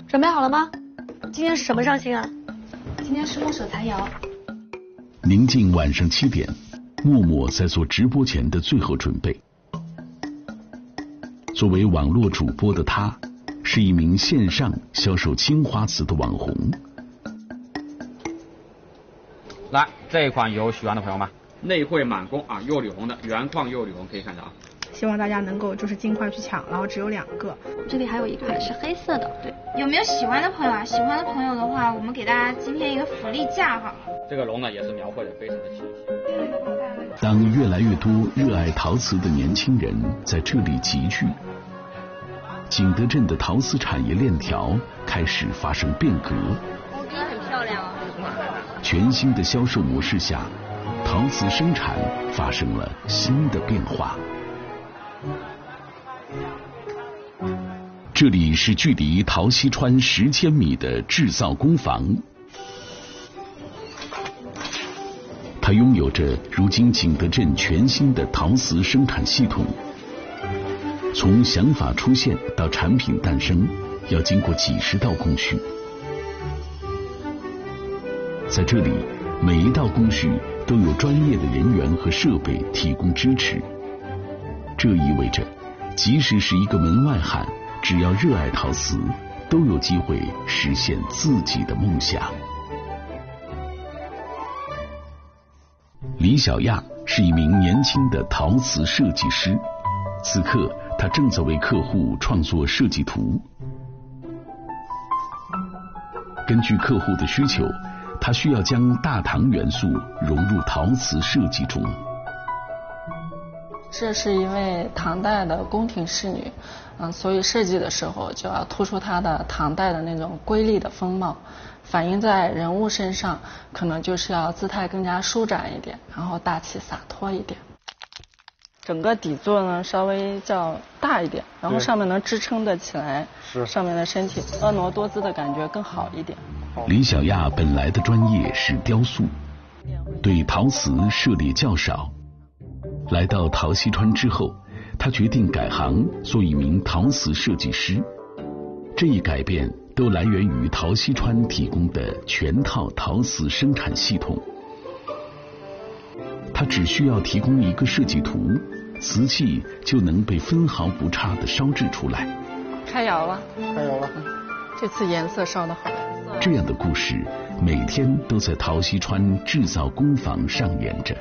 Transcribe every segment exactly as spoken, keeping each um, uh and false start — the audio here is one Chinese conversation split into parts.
准备好了吗？今天是什么上新啊？ 今天是木手柴窑。 宁静晚上七点，默默在做直播前的最后准备。作为网络主播的他，是一名线上销售青花瓷的网红。 来，这一款有喜欢的朋友吗？内绘满工啊，釉里红的原矿釉里红，可以看一下啊。 希望大家能够就是尽快去抢，然后只有两个。 这里还有一款是黑色的，对。 有没有喜欢的朋友啊？喜欢的朋友的话，我们给大家今天一个福利价哈。 这个龙呢，也是描绘的非常的清晰。 当越来越多热爱陶瓷的年轻人在这里集聚，景德镇的陶瓷产业链条开始发生变革。 毛笔很漂亮啊。 全新的销售模式下，陶瓷生产发生了新的变化。这里是距离陶溪川十千米的制造工坊，它拥有着如今景德镇全新的陶瓷生产系统。从想法出现到产品诞生，要经过几十道工序。在这里，每一道工序都有专业的人员和设备提供支持。这意味着，即使是一个门外汉，只要热爱陶瓷，都有机会实现自己的梦想。李小亚是一名年轻的陶瓷设计师，此刻他正在为客户创作设计图。根据客户的需求，他需要将大唐元素融入陶瓷设计中。 这是一位唐代的宫廷侍女，嗯，所以设计的时候就要突出她的唐代的那种瑰丽的风貌，反映在人物身上，可能就是要姿态更加舒展一点，然后大气洒脱一点。整个底座呢稍微较大一点，然后上面能支撑得起来上面的身体，婀娜多姿的感觉更好一点。 李小亚本来的专业是雕塑，对陶瓷涉猎较少。来到陶溪川之后，他决定改行做一名陶瓷设计师。这一改变都来源于陶溪川提供的全套陶瓷生产系统。他只需要提供一个设计图，瓷器就能被分毫不差地烧制出来。 开窑了， 开窑了。 这次颜色烧得好。 这样的故事每天都在陶溪川制造工坊上演着。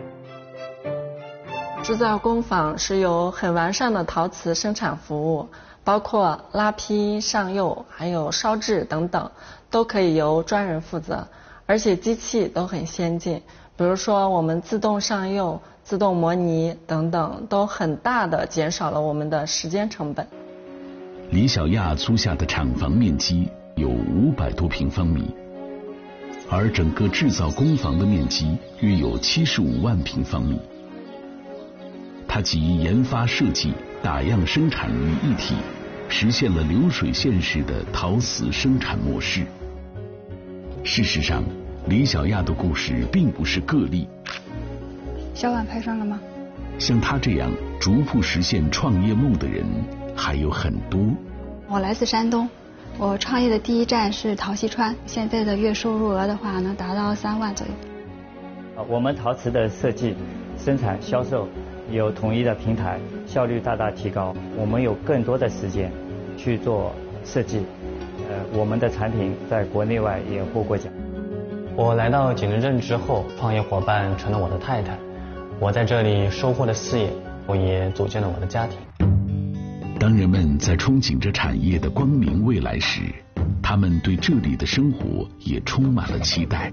制造工坊是由很完善的陶瓷生产服务，包括拉坯、上釉还有烧制等等，都可以由专人负责，而且机器都很先进，比如说我们自动上釉、自动模拟等等，都很大的减少了我们的时间成本。 李小亚租下的厂房面积有五百多平方米，而整个制造工坊的面积约有七十五万平方米。它集研发设计、打样生产于一体，实现了流水线式的陶瓷生产模式。事实上，李小亚的故事并不是个例。 小碗拍上了吗？ 像他这样逐步实现创业梦的人还有很多。 我来自山东，我创业的第一站是陶溪川，现在的月收入额的话能达到三万左右。 我们陶瓷的设计、生产、销售有统一的平台，效率大大提高。我们有更多的时间去做设计，呃，我们的产品在国内外也获过奖。 我来到景德镇之后，创业伙伴成了我的太太，我在这里收获了事业，我也组建了我的家庭。 当人们在憧憬着产业的光明未来时，他们对这里的生活也充满了期待。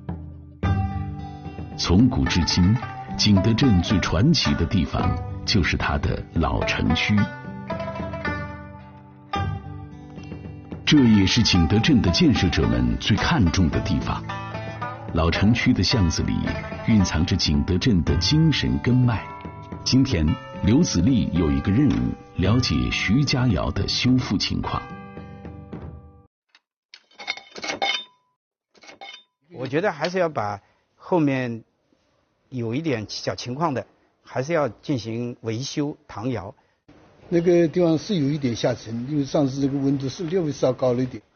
从古至今，景德镇最传奇的地方就是它的老城区，这也是景德镇的建设者们最看重的地方。老城区的巷子里蕴藏着景德镇的精神根脉。今天刘子立有一个任务，了解徐家窑的修复情况。 我觉得还是要把后面有一点小情况的，还是要进行维修唐窑。 那个地方是有一点下沉，因为上次这个温度是略微稍高了一点。